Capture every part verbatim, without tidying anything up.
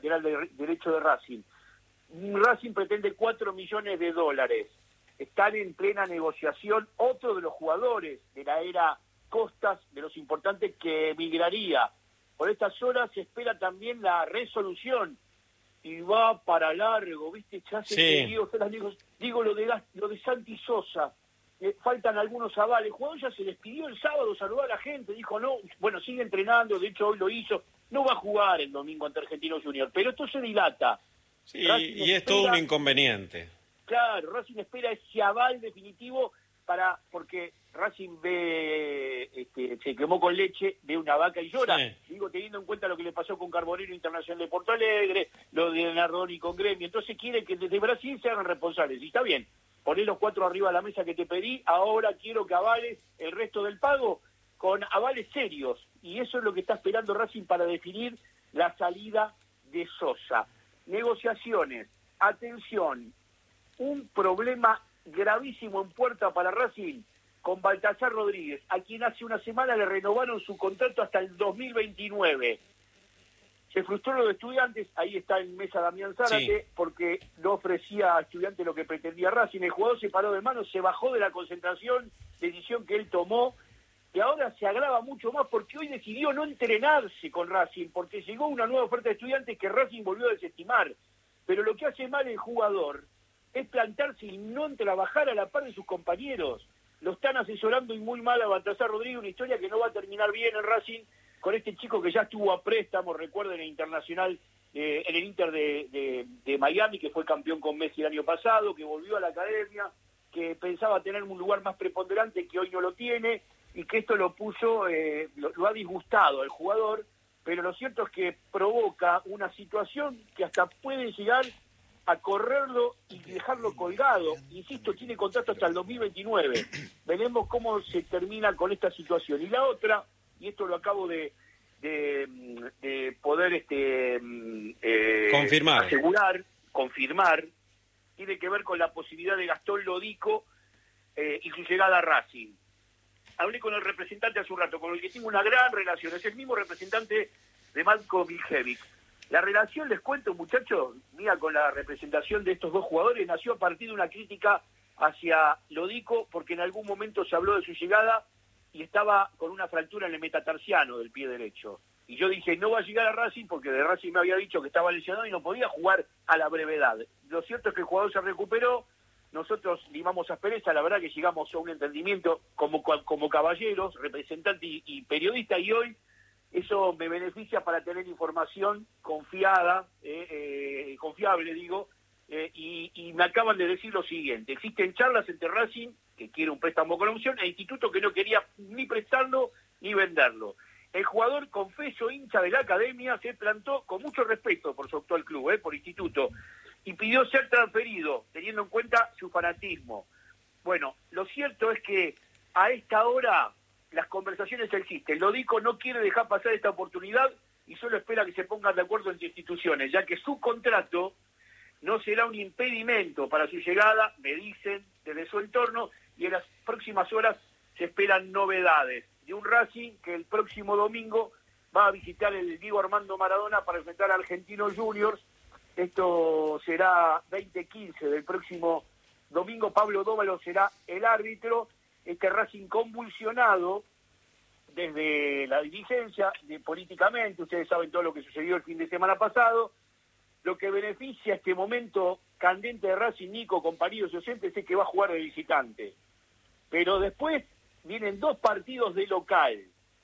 lateral de, derecho de Racing. Racing pretende cuatro millones de dólares. Están en plena negociación otro de los jugadores de la era Costas, de los importantes que emigraría. Por estas horas se espera también la resolución y va para largo, ¿viste? Ya se Sí. digo, digo, digo lo de lo de Santi Sosa. Eh, faltan algunos avales. El jugador ya se despidió el sábado, saludó a la gente, dijo no, bueno, sigue entrenando, de hecho hoy lo hizo. No va a jugar el domingo ante Argentinos Juniors, pero esto se dilata. Sí, Racing y es espera, todo un inconveniente. Claro, Racing espera ese aval definitivo para porque Racing ve, este, se quemó con leche, ve una vaca y llora. Sí. Digo, teniendo en cuenta lo que le pasó con Carbonero Internacional de Porto Alegre, lo de Nardoni con Gremio. Entonces quiere que desde Brasil se hagan responsables. Y está bien, poné los cuatro arriba de la mesa que te pedí, ahora quiero que avales el resto del pago con avales serios. Y eso es lo que está esperando Racing para definir la salida de Sosa. Negociaciones, atención, un problema gravísimo en puerta para Racing con Baltasar Rodríguez, a quien hace una semana le renovaron su contrato hasta el dos mil veintinueve. Se frustró lo de Estudiantes, ahí está en mesa Damián Zárate, sí, porque no ofrecía a Estudiantes lo que pretendía Racing. El jugador se paró de manos, se bajó de la concentración, decisión que él tomó, y ahora se agrava mucho más porque hoy decidió no entrenarse con Racing, porque llegó una nueva oferta de Estudiantes que Racing volvió a desestimar. Pero lo que hace mal el jugador es plantarse y no trabajar a la par de sus compañeros. Lo están asesorando y muy mal a Baltasar Rodríguez, una historia que no va a terminar bien en Racing, con este chico que ya estuvo a préstamo, recuerden, el Internacional, eh, en el Inter de, de, de Miami, que fue campeón con Messi el año pasado, que volvió a la academia, que pensaba tener un lugar más preponderante que hoy no lo tiene, y que esto lo puso, eh, lo, lo ha disgustado al jugador, pero lo cierto es que provoca una situación que hasta puede llegar a correrlo y dejarlo colgado. Insisto, tiene contrato hasta el dos mil veintinueve. Veremos cómo se termina con esta situación. Y la otra, y esto lo acabo de, de, de poder este, eh, confirmar. asegurar, confirmar, tiene que ver con la posibilidad de Gastón Lodico eh, y su llegada a Racing. Hablé con el representante hace un rato, con el que tengo una gran relación, es el mismo representante de Marco Miljevic. La relación, les cuento, muchachos, mía, con la representación de estos dos jugadores, nació a partir de una crítica hacia Lodico, porque en algún momento se habló de su llegada y estaba con una fractura en el metatarsiano del pie derecho. Y yo dije, no va a llegar a Racing, porque de Racing me había dicho que estaba lesionado y no podía jugar a la brevedad. Lo cierto es que el jugador se recuperó, nosotros limamos aspereza, la verdad que llegamos a un entendimiento como, como caballeros, representante y, y periodista, y hoy eso me beneficia para tener información confiada, eh, eh, confiable, digo, eh, y, y me acaban de decir lo siguiente: existen charlas entre Racing, que quiere un préstamo con opción, e Instituto, que no quería ni prestarlo ni venderlo. El jugador, confeso, hincha de la academia, se plantó con mucho respeto por su actual club, eh, por Instituto, y pidió ser transferido, teniendo en cuenta su fanatismo. Bueno, lo cierto es que a esta hora las conversaciones existen. Lodico no quiere dejar pasar esta oportunidad y solo espera que se pongan de acuerdo entre instituciones, ya que su contrato no será un impedimento para su llegada, me dicen desde su entorno, y en las próximas horas se esperan novedades de un Racing que el próximo domingo va a visitar el Diego Armando Maradona para enfrentar a Argentinos Juniors. Esto será veinte quince del próximo domingo. Pablo Dóvalo será el árbitro. Este Racing convulsionado desde la dirigencia, de, políticamente, ustedes saben todo lo que sucedió el fin de semana pasado. Lo que beneficia este momento candente de Racing, Nico, compañeros y docentes, es que va a jugar de visitante. Pero después vienen dos partidos de local.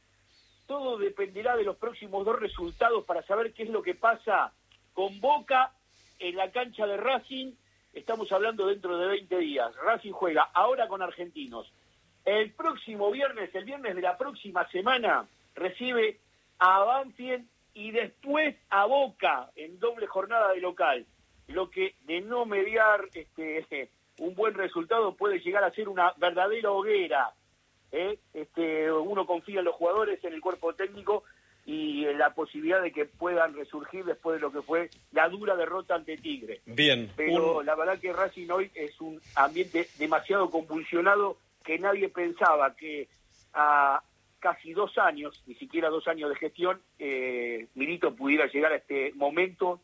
Todo dependerá de los próximos dos resultados para saber qué es lo que pasa con Boca en la cancha de Racing. Estamos hablando dentro de veinte días. Racing juega ahora con Argentinos. El próximo viernes, el viernes de la próxima semana, recibe a Banfield y después a Boca en doble jornada de local. Lo que, de no mediar este, un buen resultado, puede llegar a ser una verdadera hoguera. ¿eh? Este, uno confía en los jugadores, en el cuerpo técnico y en la posibilidad de que puedan resurgir después de lo que fue la dura derrota ante Tigre. Bien. Pero un... la verdad que Racing hoy es un ambiente demasiado convulsionado, que nadie pensaba que a casi dos años, ni siquiera dos años de gestión, eh, Milito pudiera llegar a este momento